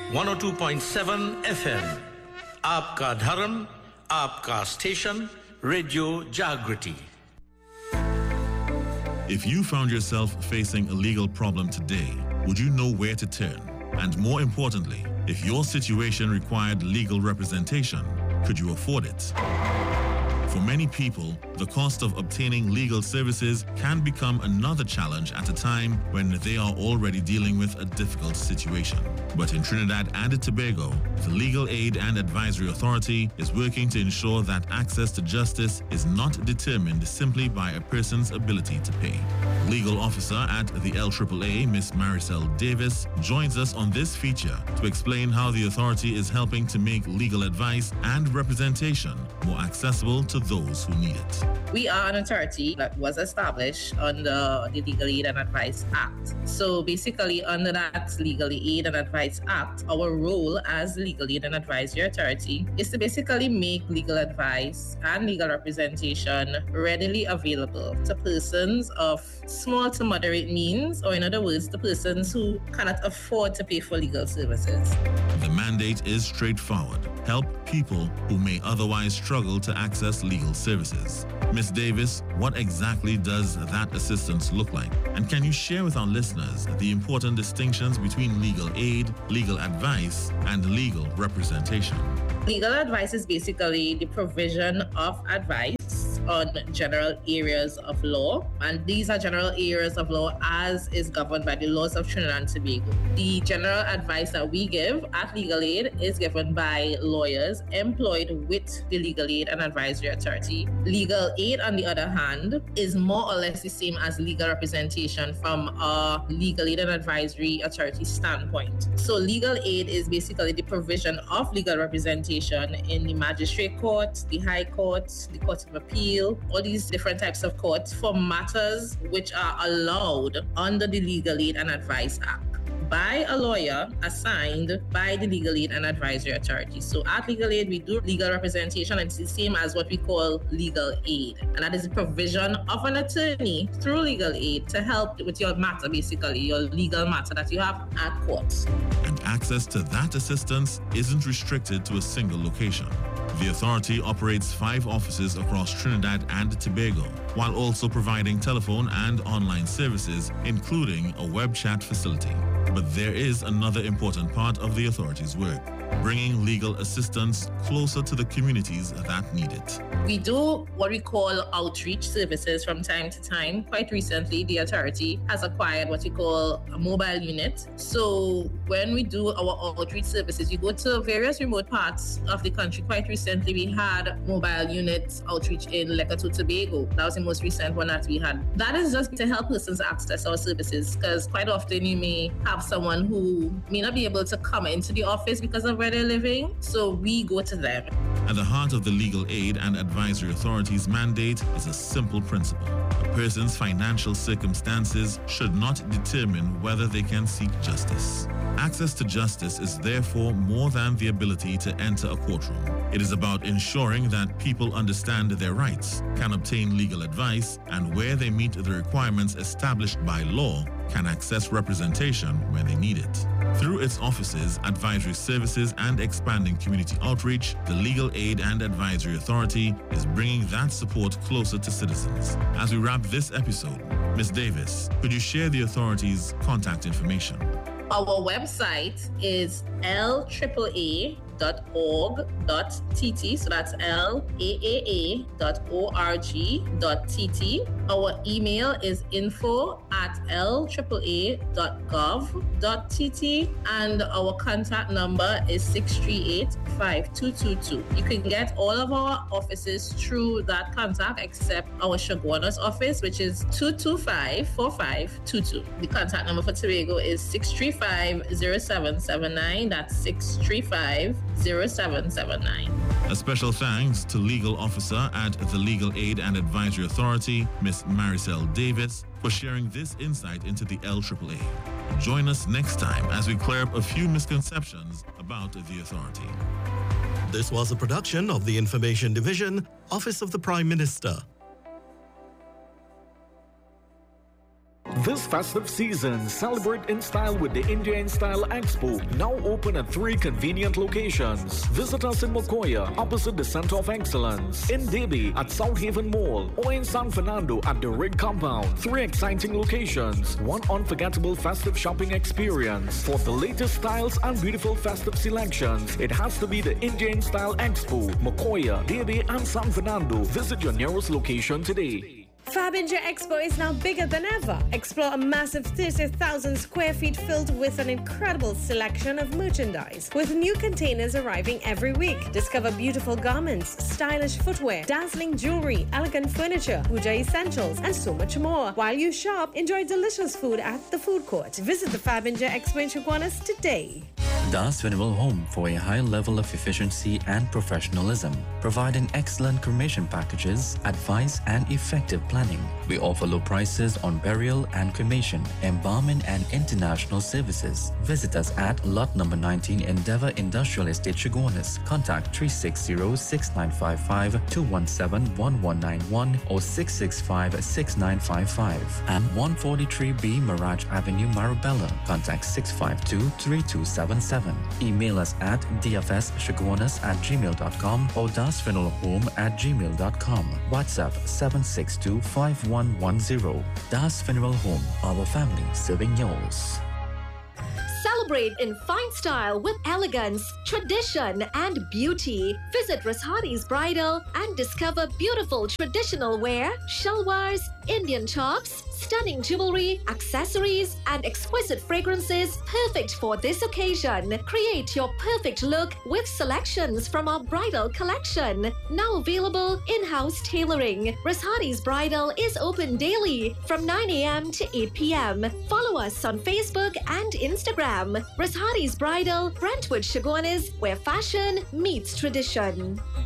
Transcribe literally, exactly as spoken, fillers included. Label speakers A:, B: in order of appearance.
A: one oh two point seven F M. आपका धर्म, आपका station, Radio Jagriti.
B: If you found yourself facing a legal problem today, would you know where to turn? And more importantly, if your situation required legal representation, could you afford it? For many people, the cost of obtaining legal services can become another challenge at a time when they are already dealing with a difficult situation. But in Trinidad and Tobago, the Legal Aid and Advisory Authority is working to ensure that access to justice is not determined simply by a person's ability to pay. Legal officer at the L A A A, Miss Maricel Davis, joins us on this feature to explain how the authority is helping to make legal advice and representation more accessible to those who need it.
C: We are an authority that was established under the Legal Aid and Advice Act. So basically, under that Legal Aid and Advice Act, our role as Legal Aid and Advisory Authority is to basically make legal advice and legal representation readily available to persons of small to moderate means, or in other words, the persons who cannot afford to pay for legal services.
B: The mandate is straightforward. Help people who may otherwise struggle to access legal services. Miz Davis, what exactly does that assistance look like? And can you share with our listeners the important distinctions between legal aid, legal advice, and legal representation?
C: Legal advice is basically the provision of advice on general areas of law, and these are general areas of law as is governed by the laws of Trinidad and Tobago. The general advice that we give at Legal Aid is given by lawyers employed with the Legal Aid and Advisory Authority. Legal aid, on the other hand, is more or less the same as legal representation from a Legal Aid and Advisory Authority standpoint. So legal aid is basically the provision of legal representation in the magistrate court, the high court, the court of appeal, all these different types of courts for matters which are allowed under the Legal Aid and Advice Act by a lawyer assigned by the Legal Aid and Advisory Authority. So at Legal Aid, we do legal representation, and it's the same as what we call legal aid. And that is the provision of an attorney through legal aid to help with your matter, basically, your legal matter that you have at court.
B: And access to that assistance isn't restricted to a single location. The authority operates five offices across Trinidad and Tobago, while also providing telephone and online services, including a web chat facility. But there is another important part of the authority's work: bringing legal assistance closer to the communities that need it.
C: We do what we call outreach services from time to time. Quite recently, the authority has acquired what we call a mobile unit. So when we do our outreach services, we go to various remote parts of the country. Quite recently, we had mobile unit outreach in Lekkerto, Tobago. That was the most recent one that we had. That is just to help persons access our services, because quite often you may have someone who may not be able to come into the office because of where they're living. So we go to them.
B: At the heart of the Legal Aid and Advisory Authority's mandate is a simple principle: a person's financial circumstances should not determine whether they can seek justice. Access to justice is therefore more than the ability to enter a courtroom. It is about ensuring that people understand their rights, can obtain legal advice, and where they meet the requirements established by law, can access representation when they need it. Through its offices, advisory services, and expanding community outreach, the Legal Aid and Advisory Authority is bringing that support closer to citizens. As we wrap this episode, Miz Davis, could you share the authority's contact information?
C: Our website is L A A A dot org dot T T, so that's L A A A dot org dot T T. Our email is info at L A A A dot gov dot T T, and our contact number is six three eight, five two two two. You can get all of our offices through that contact except our Chaguanas office, which is two two five, four five two two. The contact number for Tobago is six three five, zero seven seven nine. That's six three five, zero seven seven nine.
B: A special thanks to Legal Officer at the Legal Aid and Advisory Authority, Miss Maricel Davis, for sharing this insight into the L A A A. Join us next time as we clear up a few misconceptions about the authority.
D: This was a production of the Information Division, Office of the Prime Minister.
E: This festive season, celebrate in style with the India in Style Expo, now open at three convenient locations. Visit us in Mokoya, opposite the Center of Excellence, in Debi at South Haven Mall, or in San Fernando at the Rig Compound. Three exciting locations, one unforgettable festive shopping experience. For the latest styles and beautiful festive selections, it has to be the India in Style Expo, Mokoya, Debi, and San Fernando. Visit your nearest location today.
F: Fabinja Expo is now bigger than ever. Explore a massive thirty thousand square feet filled with an incredible selection of merchandise, with new containers arriving every week. Discover beautiful garments, stylish footwear, dazzling jewelry, elegant furniture, puja essentials, and so much more. While you shop, enjoy delicious food at the food court. Visit the Fabinja Expo in Chaguanas today.
G: Das Funeral Home for a high level of efficiency and professionalism, providing excellent cremation packages, advice, and effective planning. We offer low prices on burial and cremation, embalming, and international services. Visit us at lot number nineteen Endeavour Industrial Estate, Chaguanas. Contact three six zero, six nine five five, two one seven, one one nine one or six six five, six nine five five. And one forty-three B Mirage Avenue, Marabella. Contact six five two, three two seven seven. Email us at d f s chaguanas at gmail dot com or dasfuneralhome at gmail dot com. WhatsApp seven six two, five one one zero. Das Funeral Home, our family serving yours.
H: Celebrate in fine style with elegance, tradition, and beauty. Visit Rashadi's Bridal and discover beautiful traditional wear, shalwars, Indian chops, stunning jewelry, accessories, and exquisite fragrances perfect for this occasion. Create your perfect look with selections from our bridal collection. Now available in-house tailoring. Rashadi's Bridal is open daily from nine a m to eight p m Follow us on Facebook and Instagram. Rashadi's Bridal, Brentwood, Chaguanas, where fashion meets tradition.